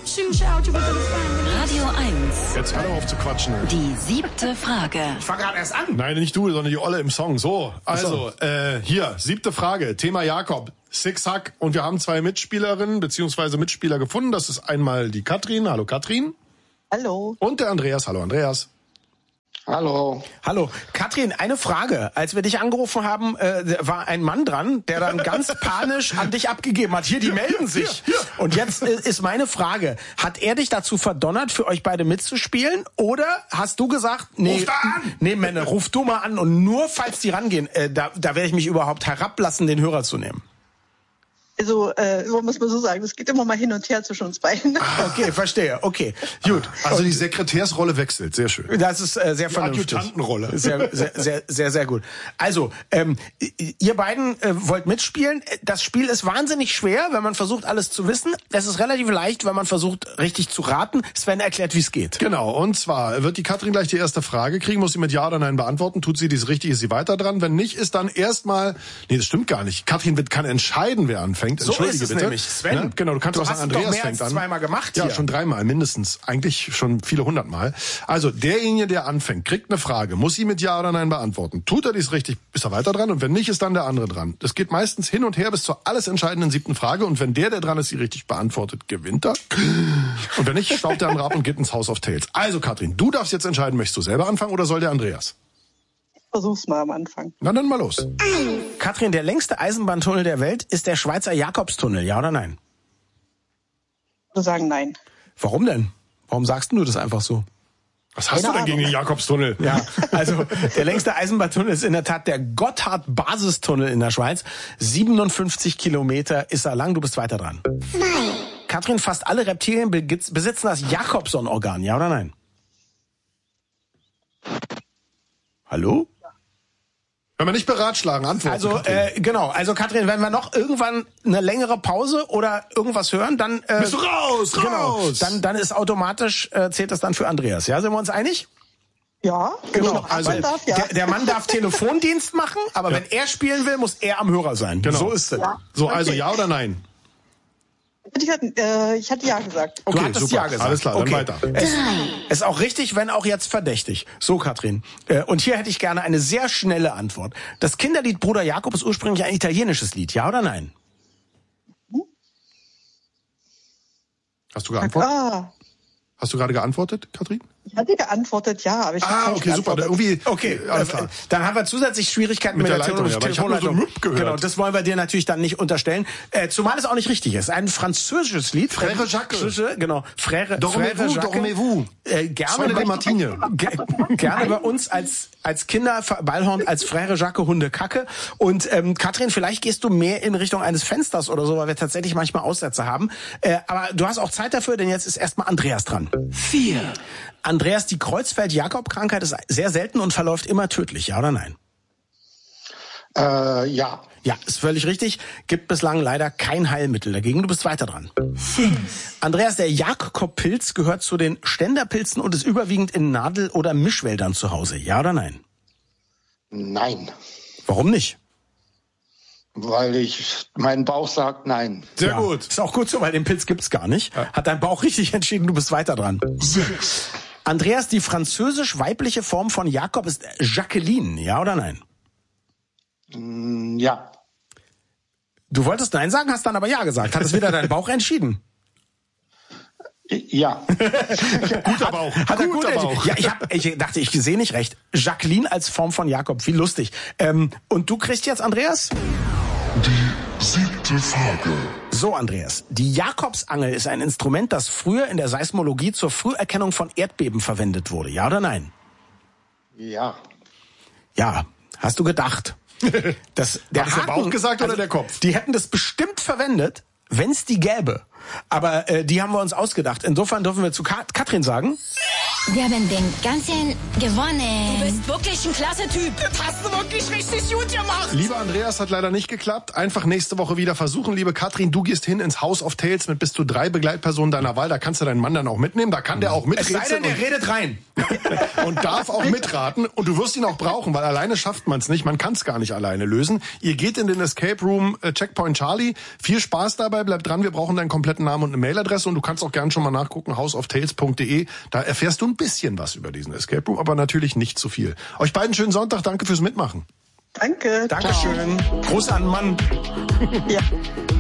Radio 1. Jetzt hör doch auf zu quatschen. Die 7. Frage. Ich fang gerade erst an. Nein, nicht du, sondern die Olle im Song. So, also, hier, 7. Frage. Thema Jakob. Six-Hack. Und wir haben 2 Mitspielerinnen bzw. Mitspieler gefunden. Das ist einmal die Katrin. Hallo Katrin. Hallo. Und der Andreas. Hallo Andreas. Hallo. Hallo. Katrin, eine Frage. Als wir dich angerufen haben, war ein Mann dran, der dann ganz panisch an dich abgegeben hat. Hier, die melden sich. Und jetzt ist meine Frage. Hat er dich dazu verdonnert, für euch beide mitzuspielen? Oder hast du gesagt, nee, Männer, ruf du mal an und nur falls die rangehen, da werde ich mich überhaupt herablassen, den Hörer zu nehmen. Also, muss man so sagen, das geht immer mal hin und her zwischen uns beiden. Okay, verstehe. Okay, gut. Also die Sekretärsrolle wechselt. Sehr schön. Das ist sehr vernünftig. Die Adjutantenrolle. Sehr gut. Also, ihr beiden wollt mitspielen. Das Spiel ist wahnsinnig schwer, wenn man versucht, alles zu wissen. Es ist relativ leicht, wenn man versucht, richtig zu raten. Sven erklärt, wie es geht. Genau, und zwar wird die Katrin gleich die erste Frage kriegen, muss sie mit Ja oder Nein beantworten. Tut sie dies richtig, ist sie weiter dran. Wenn nicht, ist dann erstmal... Nee, das stimmt gar nicht. Katrin kann entscheiden, wer anfängt. So ist es bitte. Nämlich, Sven. Ja, genau, du kannst auch sagen, Andreas fängt an. Du hast doch mehr als zweimal gemacht Ja, hier. schon 3-mal mindestens. Eigentlich schon viele 100-mal. Also, derjenige, der anfängt, kriegt eine Frage, muss sie mit Ja oder Nein beantworten. Tut er dies richtig, ist er weiter dran und wenn nicht, ist dann der andere dran. Das geht meistens hin und her bis zur alles entscheidenden 7. Frage und wenn der dran ist, sie richtig beantwortet, gewinnt er. Und wenn nicht, staubt der andere ab und geht ins House of Tales. Also, Katrin, du darfst jetzt entscheiden, möchtest du selber anfangen oder soll der Andreas? Versuch's mal am Anfang. Na dann mal los. Katrin, der längste Eisenbahntunnel der Welt ist der Schweizer Jakobstunnel, ja oder nein? Ich würde sagen, nein. Warum denn? Warum sagst du das einfach so? Was hast du denn gegen den Jakobstunnel? Ja, also der längste Eisenbahntunnel ist in der Tat der Gotthard-Basistunnel in der Schweiz. 57 Kilometer ist er lang, du bist weiter dran. Nein. Katrin, fast alle Reptilien besitzen das Jakobson-Organ, ja oder nein? Hallo? Wenn wir nicht beratschlagen, antworten. Also, genau. Also, Katrin, wenn wir noch irgendwann eine längere Pause oder irgendwas hören, dann... bist du raus! Genau. Dann ist automatisch, zählt das dann für Andreas. Ja, sind wir uns einig? Ja, Genau. Also, darf, ja. Der Mann darf Telefondienst machen, aber wenn er spielen will, muss er am Hörer sein. Genau. So ist es. Ja. So, also Okay. Ja oder Nein? Ich hatte Ja gesagt. Du Okay, hattest super. Ja gesagt. Alles klar, dann Okay. weiter. Ist auch richtig, wenn auch jetzt verdächtig. So, Katrin. Und hier hätte ich gerne eine sehr schnelle Antwort. Das Kinderlied Bruder Jakob ist ursprünglich ein italienisches Lied, ja oder nein? Hast du geantwortet? Ah, Hast du gerade geantwortet, Katrin? ich hatte geantwortet, ja, aber ich habe Okay, super. Irgendwie, Okay, alles klar. Dann haben wir zusätzlich Schwierigkeiten mit der Leitung, ja, weil ich hab nur so Müpp gehört. Genau, das wollen wir dir natürlich dann nicht unterstellen. Zumal es auch nicht richtig ist. Ein französisches Lied. Frère Jacques. Genau. Frère Dormez-vous, Jacques. dormez-vous. Gerne de Martine. Gerne bei uns als Kinder Ballhorn als Frère Jacques Hunde Kacke. Und Katrin, vielleicht gehst du mehr in Richtung eines Fensters oder so, weil wir tatsächlich manchmal Aussätze haben. Aber du hast auch Zeit dafür, denn jetzt ist erstmal Andreas dran. 4. Andreas, die Kreuzfeld-Jakob-Krankheit ist sehr selten und verläuft immer tödlich, ja oder nein? Ja. Ja, ist völlig richtig. Gibt bislang leider kein Heilmittel dagegen. Du bist weiter dran. 5. Andreas, der Jakob-Pilz gehört zu den Ständerpilzen und ist überwiegend in Nadel- oder Mischwäldern zu Hause, ja oder nein? Nein. Warum nicht? Weil mein Bauch sagt nein. Sehr gut. Ist auch gut so, weil den Pilz gibt's gar nicht. Hat dein Bauch richtig entschieden, du bist weiter dran. 6. Andreas, die französisch-weibliche Form von Jakob ist Jacqueline, ja oder nein? Ja. Du wolltest Nein sagen, hast dann aber Ja gesagt. Hat es wieder dein Bauch entschieden? Ja. Guter Bauch. Hat er gut Guter entschieden. Bauch. Ja, ich dachte, ich sehe nicht recht. Jacqueline als Form von Jakob, wie lustig. Und du kriegst jetzt, Andreas? Die 7. Frage. So, Andreas. Die Jakobsangel ist ein Instrument, das früher in der Seismologie zur Früherkennung von Erdbeben verwendet wurde. Ja oder nein? Ja. Ja. Hast du gedacht? Der Hat es der Bauch gesagt oder der Kopf? Die hätten das bestimmt verwendet, wenn es die gäbe. Aber die haben wir uns ausgedacht. Insofern dürfen wir zu Katrin sagen... Wir haben den ganzen gewonnen. Du bist wirklich ein klasse Typ. Das hast du wirklich richtig gut gemacht. Lieber Andreas, hat leider nicht geklappt. Einfach nächste Woche wieder versuchen. Liebe Katrin, du gehst hin ins House of Tales mit bis zu 3 Begleitpersonen deiner Wahl. Da kannst du deinen Mann dann auch mitnehmen. Da kann der auch Es miträtseln. sei denn, der redet rein. Und darf auch mitraten. Und du wirst ihn auch brauchen, weil alleine schafft man es nicht. Man kann es gar nicht alleine lösen. Ihr geht in den Escape Room Checkpoint Charlie. Viel Spaß dabei. Bleib dran. Wir brauchen deinen kompletten Namen und eine Mailadresse. Und du kannst auch gern schon mal nachgucken. houseoftales.de. Da erfährst du ein bisschen was über diesen Escape Room, aber natürlich nicht zu viel. Euch beiden schönen Sonntag. Danke fürs Mitmachen. Danke. Dankeschön. Gruß an Mann. Ja.